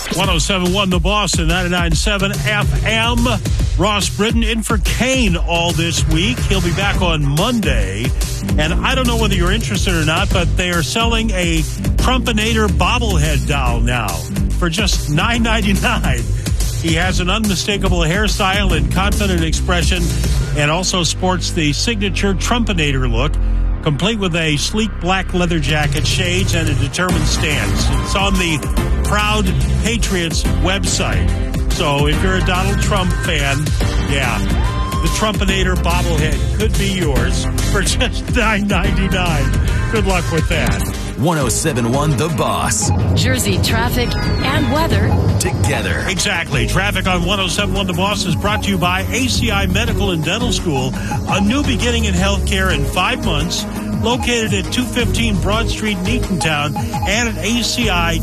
107.1 The Boss and 99.7 FM. Ross Britton in for Kane all this week. He'll be back on Monday. And I don't know whether you're interested or not, but they are selling a Trumpinator bobblehead doll now for just $9.99. He has an unmistakable hairstyle and confident expression and also sports the signature Trumpinator look, complete with a sleek black leather jacket, shades, and a determined stance. It's on the Proud Patriots website. So if you're a Donald Trump fan, yeah, the Trumpinator bobblehead could be yours for just $9.99. Good luck with that. 107.1 The Boss. Jersey traffic and weather together. Exactly. Traffic on 107.1 The Boss is brought to you by ACI Medical and Dental School, a new beginning in healthcare in 5 months, located at 215 Broad Street in Eatontown and at aci.edu.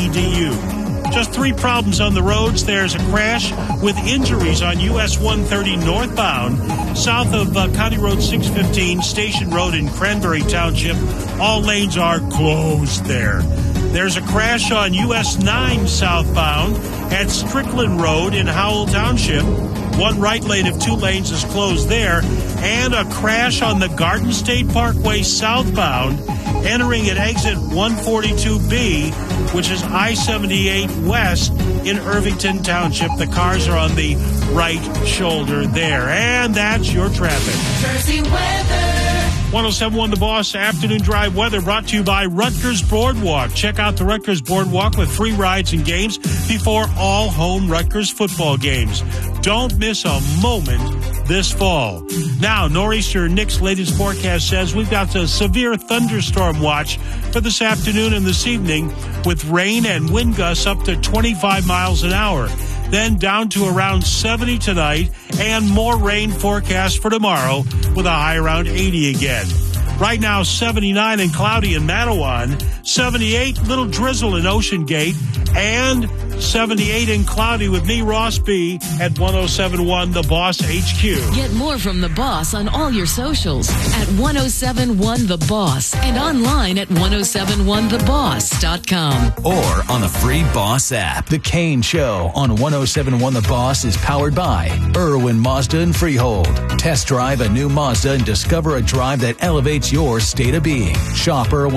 Just 3 problems on the roads. There's a crash with injuries on US 130 northbound, south of County Road 615, Station Road in Cranberry Township. All lanes are closed there. There's a crash on US 9 southbound at Strickland Road in Howell Township. 1 right lane of 2 lanes is closed there. And a crash on the Garden State Parkway southbound, entering at exit 142B, which is I-78 West in Irvington Township. The cars are on the right shoulder there. And that's your traffic. Jersey weather. 107.1 The Boss Afternoon Drive weather brought to you by Rutgers Boardwalk. Check out the Rutgers Boardwalk with free rides and games before all home Rutgers football games. Don't miss a moment this fall. Now, Nor'easter Nick's latest forecast says we've got a severe thunderstorm watch for this afternoon and this evening with rain and wind gusts up to 25 miles an hour. Then down to around 70 tonight and more rain forecast for tomorrow with a high around 80 again. Right now, 79 and cloudy in Mattawan, 78 little drizzle in Ocean Gate, and 78 and cloudy with me, Ross B, at 107.1 The Boss HQ. Get more from The Boss on all your socials at 107.1 The Boss and online at 1071theboss.com. Or on the free Boss app. The Kane Show on 107.1 The Boss is powered by Irwin Mazda and Freehold. Test drive a new Mazda and discover a drive that elevates your state of being. Shop Irwin